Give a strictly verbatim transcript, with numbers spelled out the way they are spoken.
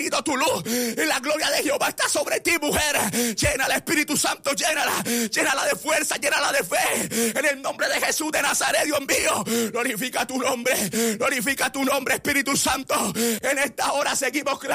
tu luz y la gloria de Jehová está sobre ti, mujer. Llénala, Espíritu Santo, llénala, llénala de fuerza, llénala de fe. En el nombre de Jesús de Nazaret, Dios mío, glorifica tu nombre, glorifica tu nombre, Espíritu Santo. En esta hora seguimos